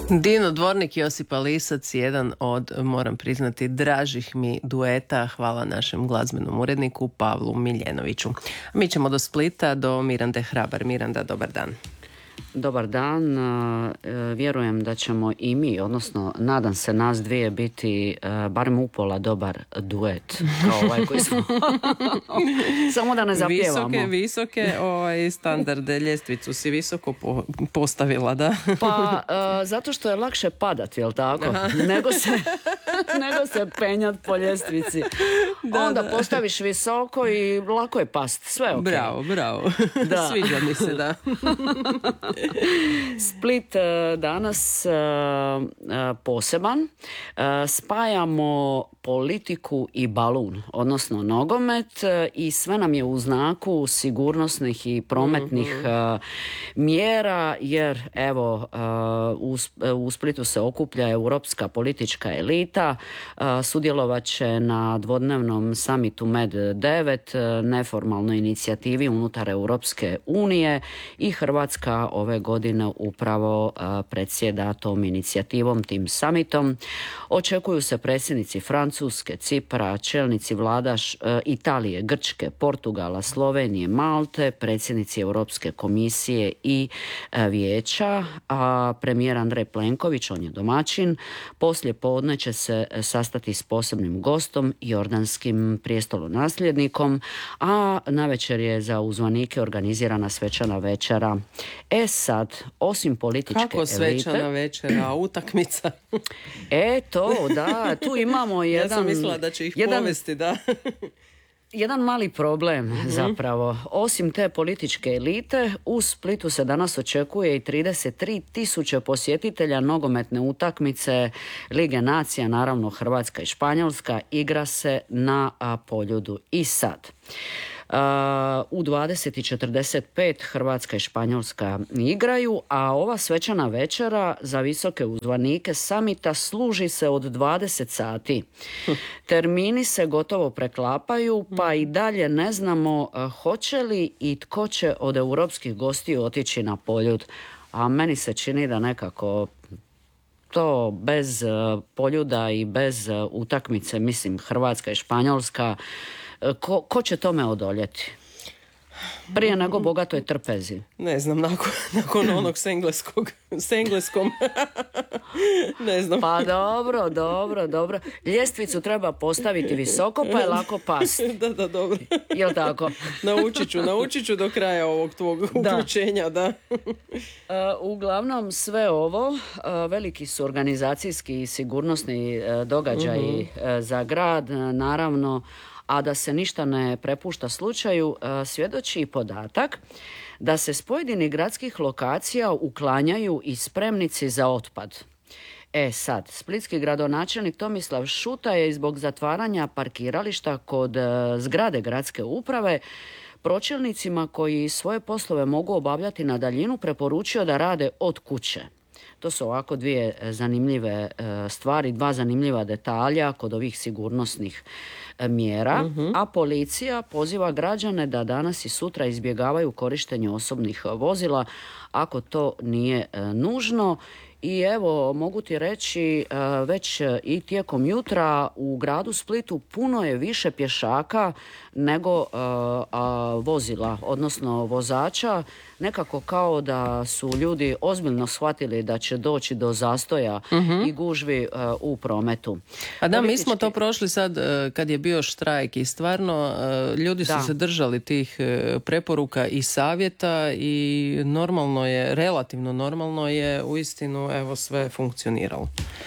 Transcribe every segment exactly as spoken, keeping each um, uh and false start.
Dino Dvornik i Josipa Lisac, jedan od, moram priznati, dražih mi dueta. Hvala našem glazbenom uredniku Pavlu Miljenoviću. Mi ćemo do Splita, do Mirande Hrabar. Miranda, dobar dan. Dobar dan, vjerujem da ćemo i mi, odnosno nadam se nas dvije biti barem upola dobar duet kao ovaj koji smo. Samo da ne zapjevamo. Visoke, visoke ovaj, standarde, ljestvicu si visoko po, postavila, da? Pa, zato što je lakše padat, jel tako? Nego se, nego se penjat po ljestvici. Da, Onda da. postaviš visoko i lako je past, sve ok. Bravo, bravo. Da. Sviđa mi se, da. Split danas poseban. Spajamo politiku i balun, odnosno nogomet, i sve nam je u znaku sigurnosnih i prometnih mm-hmm. mjera, jer evo u Splitu se okuplja europska politička elita, sudjelovat će na dvodnevnom samitu Med devet, neformalnoj inicijativi unutar Europske unije, i Hrvatska ove godine upravo predsjeda tom inicijativom, tim samitom. Očekuju se predsjednici Francuske, Cipra, čelnici vlada Italije, Grčke, Portugala, Slovenije, Malte, predsjednici Europske komisije i vijeća, a premijer Andrej Plenković, on je domaćin, poslije podne će se sastati s posebnim gostom, jordanskim prijestolonasljednikom, a navečer je za uzvanike organizirana svečana večera. E sad, osim političke elite... Kako svečana večera, utakmica? E to, da, tu imamo jedan... Ja sam mislila da će ih jedan, povesti, da. Jedan mali problem mm-hmm. zapravo. Osim te političke elite, u Splitu se danas očekuje i trideset tri tisuće posjetitelja nogometne utakmice Lige nacija, naravno Hrvatska i Španjolska, igra se na Poljudu. I sad... Uh, u dvadeset i četrdeset pet Hrvatska i Španjolska igraju, a ova svečana večera za visoke uzvanike samita služi se od dvadeset sati. Termini se gotovo preklapaju, pa i dalje ne znamo uh, hoće li i tko će od europskih gostiju otići na Poljud. A meni se čini da nekako to bez uh, Poljuda i bez uh, utakmice, mislim Hrvatska i Španjolska, Ko, ko će tome odoljeti? Prije nego bogatoj trpezi. Ne znam, nakon, nakon onog s engleskog, s engleskom. Ne znam. Pa dobro, dobro, dobro. Ljestvicu treba postaviti visoko, pa je lako pasti. Da, da, dobro. Jel' tako? Naučit ću, naučit ću do kraja ovog tvog uključenja, da. da. Uh, uglavnom sve ovo, uh, veliki su organizacijski i sigurnosni uh, događaji uh-huh. uh, za grad, uh, naravno, a da se ništa ne prepušta slučaju, svjedoči i podatak da se s pojedinih gradskih lokacija uklanjaju i spremnici za otpad. E sad, splitski gradonačelnik Tomislav Šuta je zbog zatvaranja parkirališta kod zgrade gradske uprave pročelnicima koji svoje poslove mogu obavljati na daljinu preporučio da rade od kuće. To su ovako dvije zanimljive stvari, dva zanimljiva detalja kod ovih sigurnosnih mjera, uh-huh. a policija poziva građane da danas i sutra izbjegavaju korištenje osobnih vozila ako to nije nužno. I evo, mogu ti reći, već i tijekom jutra u gradu Splitu puno je više pješaka nego a, a, vozila, odnosno vozača. Nekako kao da su ljudi ozbiljno shvatili da će doći do zastoja uh-huh. i gužvi a, u prometu. A da, Politički... mi smo to prošli sad kad je bio štrajk i stvarno ljudi su da. se držali tih preporuka i savjeta i normalno je, relativno normalno je uistinu evo sve funkcioniralo.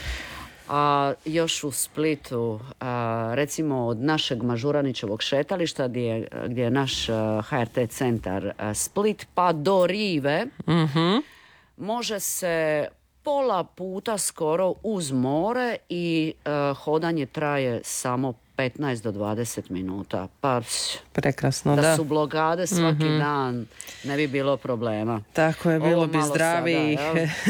A još u Splitu, a, recimo od našeg Mažuranićevog šetališta gdje je, gdje je naš a, H R T centar a, Split pa do Rive, mm-hmm. može se pola puta skoro uz more i a, hodanje traje samo petnaest do dvadeset minuta. Pa prekrasno, da. Da su blokade svaki mm-hmm. dan, ne bi bilo problema. Tako je, bilo bi zdravijih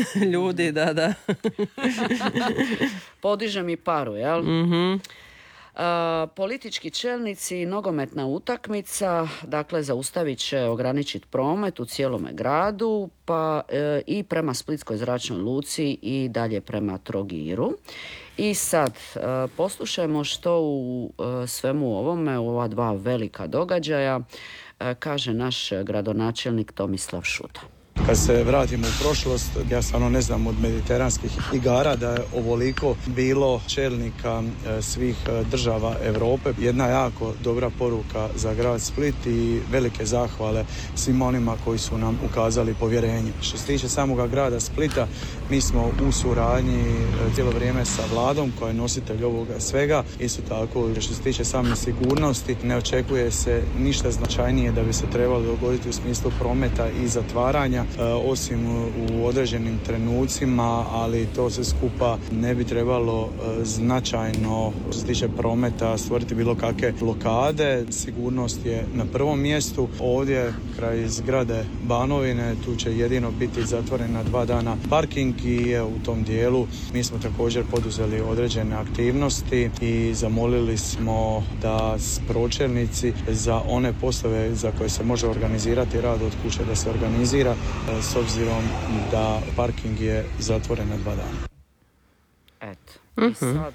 ljudi, da, da. Podiže mi paru, jel? Mhm. Politički čelnici, nogometna utakmica, dakle zaustavit će ograničiti promet u cijelome gradu, pa e, i prema Splitskoj zračnoj luci i dalje prema Trogiru. I sad e, poslušajmo što u e, svemu ovome, u ova dva velika događaja, e, kaže naš gradonačelnik Tomislav Šuta. Kad se vratimo u prošlost, ja stvarno ne znam od mediteranskih igara da je ovoliko bilo čelnika svih država Europe. Jedna jako dobra poruka za grad Split i velike zahvale svim onima koji su nam ukazali povjerenje. Što se tiče samoga grada Splita, mi smo u suradnji cijelo vrijeme sa vladom koja je nositelj ovoga svega. Isto tako, što se tiče same sigurnosti, ne očekuje se ništa značajnije da bi se trebalo dogoditi u smislu prometa i zatvaranja, osim u određenim trenucima, ali to se skupa ne bi trebalo značajno, što se tiče prometa, stvoriti bilo kakve blokade. Sigurnost je na prvom mjestu. Ovdje, kraj zgrade Banovine, tu će jedino biti zatvoren na dva dana parking i u tom dijelu mi smo također poduzeli određene aktivnosti i zamolili smo da pročelnici za one poslove za koje se može organizirati rad od kuće da se organizira, s obzirom da parking je zatvoren na dva dana. Eto, i sad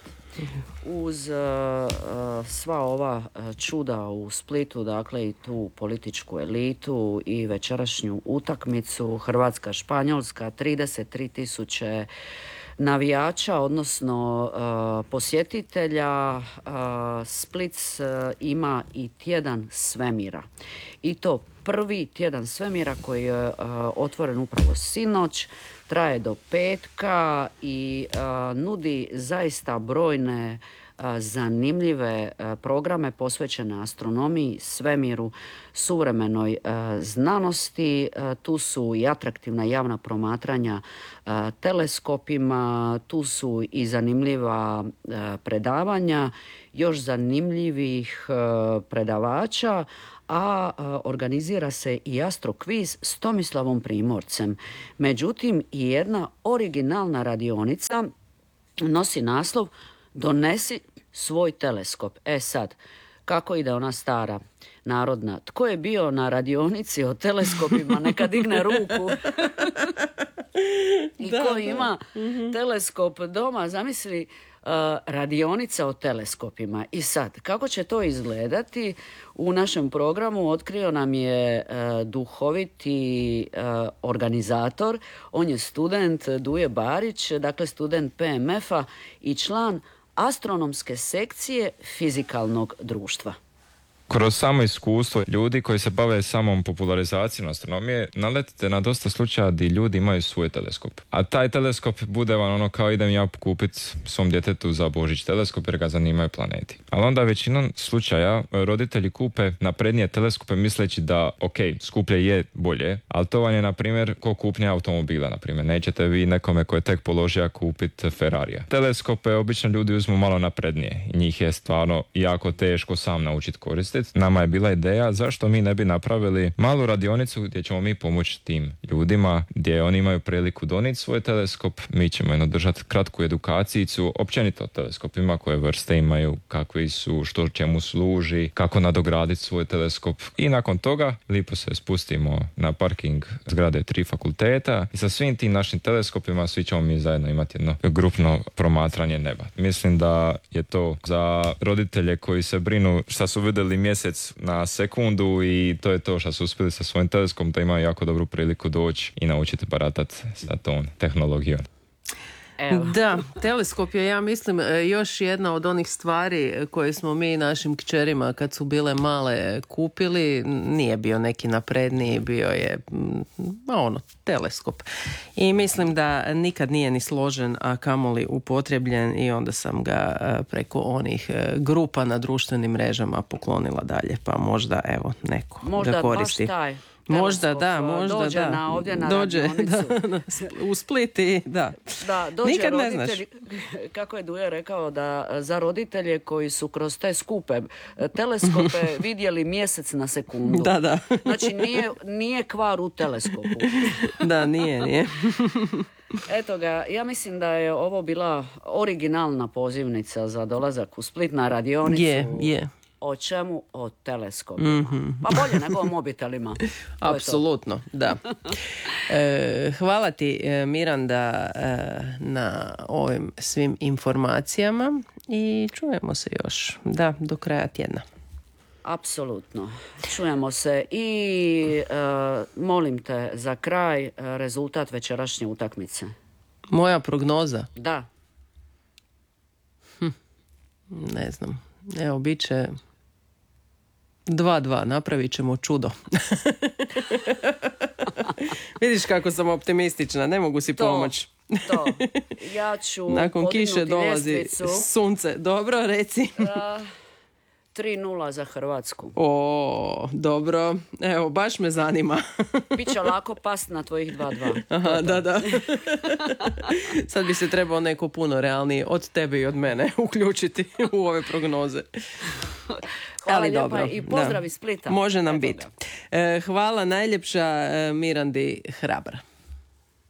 uz uh, sva ova čuda u Splitu, dakle i tu političku elitu i večerašnju utakmicu Hrvatska-Španjolska, trideset tri tisuće navijača, odnosno uh, posjetitelja, uh, Split uh, ima i tjedan svemira. I to prvi tjedan svemira koji je uh, otvoren upravo sinoć, traje do petka i uh, nudi zaista brojne uh, zanimljive uh, programe posvećene astronomiji, svemiru, suvremenoj uh, znanosti. Uh, tu su i atraktivna javna promatranja uh, teleskopima, tu su i zanimljiva uh, predavanja, još zanimljivih uh, predavača, a organizira se i astrokviz s Tomislavom Primorcem. Međutim, i jedna originalna radionica nosi naslov Donesi svoj teleskop. E sad, kako ide ona stara narodna? Tko je bio na radionici o teleskopima, neka digne ruku. I da, ko ima da. teleskop doma, zamisli, uh, radionica o teleskopima. I sad, kako će to izgledati? U našem programu otkrio nam je uh, duhoviti uh, organizator. On je student Duje Barić, dakle student P M F-a i član astronomske sekcije fizikalnog društva. Kroz samo iskustvo ljudi koji se bave samom popularizacijom astronomije naletite na dosta slučaja gdje ljudi imaju svoj teleskop. A taj teleskop bude vam ono kao idem ja kupiti svom djetetu za Božić teleskop jer ga zanimaju planeti. Ali onda većinom slučaja roditelji kupe naprednije teleskope misleći da ok, skuplje je bolje, ali to vam je na primjer ko kupnja automobila, na primjer. Nećete vi nekome koji je tek položio kupiti Ferrarija. Teleskope obično ljudi uzmu malo naprednije i njih je stvarno jako teško sam naučiti koristiti. Nama je bila ideja zašto mi ne bi napravili malu radionicu gdje ćemo mi pomoći tim ljudima, gdje oni imaju priliku donijeti svoj teleskop, mi ćemo jedno držati kratku edukacijicu, općenito o teleskopima, koje vrste imaju, kakvi su, što čemu služi, kako nadograditi svoj teleskop i nakon toga lipo se spustimo na parking zgrade tri fakulteta i sa svim tim našim teleskopima svi ćemo mi zajedno imati jedno grupno promatranje neba. Mislim da je to za roditelje koji se brinu šta su vidjeli mjesec na sekundu i to je to što su uspjeli sa svojim teleskopom, da imaju jako dobru priliku doći i naučiti baratati sa tom tehnologijom. Evo. Da, teleskop je, ja mislim, još jedna od onih stvari koje smo mi našim kćerima kad su bile male kupili. Nije bio neki napredniji, bio je ono, teleskop. I mislim da nikad nije ni složen, a kamoli upotrebljen i onda sam ga preko onih grupa na društvenim mrežama poklonila dalje, pa možda evo neko možda ga koristi. Možda baš taj. Možda da, možda dođe da. Na, ovdje na dođe radionicu. da, u Split i da. Da, dođe Nikad ne roditelji, znaš. kako je Duje rekao, da za roditelje koji su kroz te skupe teleskope vidjeli mjesec na sekundu. Da, da. Znači nije, nije kvar u teleskopu. Da, nije, nije. Eto ga, ja mislim da je ovo bila originalna pozivnica za dolazak u Split na radionicu. Je, je. O čemu? O teleskopima. Mm-hmm. Pa bolje nego o mobitelima. Apsolutno, da. E, hvala ti, Miranda, e, na ovim svim informacijama i čujemo se još, da, do kraja tjedna. Apsolutno. Čujemo se i e, molim te za kraj e, rezultat večerašnje utakmice. Moja prognoza? Da. Hm, ne znam. Evo, bit će dva dva, napravit ćemo čudo. Vidiš kako sam optimistična, ne mogu si to, pomoći. To, ja ću nakon kiše dolazi ljestvicu. Sunce. Dobro, reci. tri nula za Hrvatsku. O, dobro. Evo, baš me zanima. Biće lako past na tvojih dva dva. Aha, da, da. Sad bi se trebao neko puno realniji od tebe i od mene uključiti u ove prognoze. Hvala ali lijepa dobro, i pozdrav da. iz Splita. Može nam biti. Hvala najljepša Mirandi Hrabar.